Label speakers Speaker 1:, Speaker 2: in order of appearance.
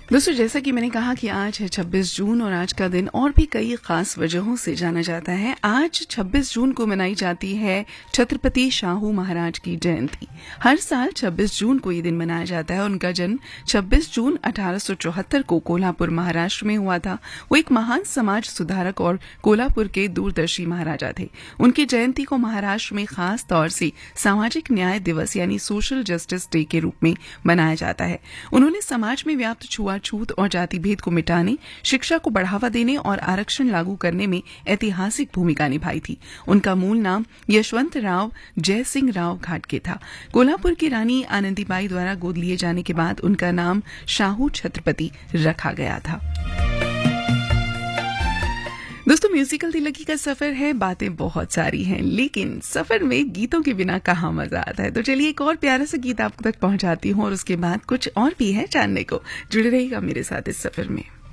Speaker 1: दोस्तों, जैसा कि मैंने कहा कि आज है 26 जून और आज का दिन और भी कई खास वजहों से जाना जाता है। आज 26 जून को मनाई जाती है छत्रपति शाहू महाराज की जयंती। हर साल 26 जून को ये दिन मनाया जाता है। उनका जन्म 26 जून 1874 को कोल्हापुर महाराष्ट्र में हुआ था। वो एक महान समाज सुधारक और कोल्हापुर के दूरदर्शी महाराजा थे। उनकी जयंती को महाराष्ट्र में खास तौर से सामाजिक न्याय दिवस यानी सोशल जस्टिस डे के रूप में मनाया जाता है। उन्होंने समाज में व्याप्त छूत और जाति भेद को मिटाने, शिक्षा को बढ़ावा देने और आरक्षण लागू करने में ऐतिहासिक भूमिका निभाई थी। उनका मूल नाम यशवंत राव जय सिंह राव घाटगे था। कोल्हापुर की रानी आनंदीबाई द्वारा गोद लिए जाने के बाद उनका नाम शाहू छत्रपति रखा गया था। दोस्तों, म्यूजिकल दिल्लगी का सफर है, बातें बहुत सारी हैं, लेकिन सफर में गीतों के बिना कहाँ मजा आता है। तो चलिए एक और प्यारा सा गीत आप तक पहुंचाती हूँ और उसके बाद कुछ और भी है जानने को। जुड़े रहिएगा मेरे साथ इस सफर में।